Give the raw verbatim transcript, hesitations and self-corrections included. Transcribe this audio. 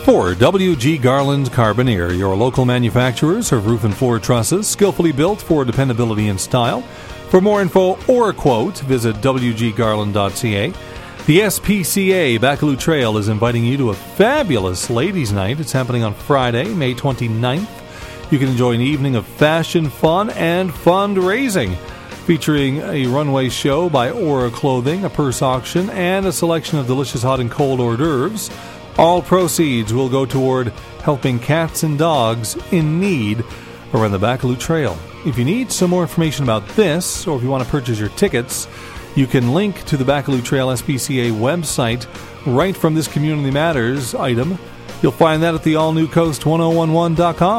For W G. Garland Carboneer, your local manufacturers of roof and floor trusses, skillfully built for dependability and style. For more info or a quote, visit w g garland dot c a. The S P C A Baccalieu Trail is inviting you to a fabulous ladies' night. It's happening on Friday, May twenty-ninth. You can enjoy an evening of fashion, fun, and fundraising, featuring a runway show by Aura Clothing, a purse auction, and a selection of delicious hot and cold hors d'oeuvres. All proceeds will go toward helping cats and dogs in need around the Baccalieu Trail. If you need some more information about this, or if you want to purchase your tickets, you can link to the Baccalieu Trail S P C A website right from this Community Matters item. You'll find that at the all new coast ten eleven dot com.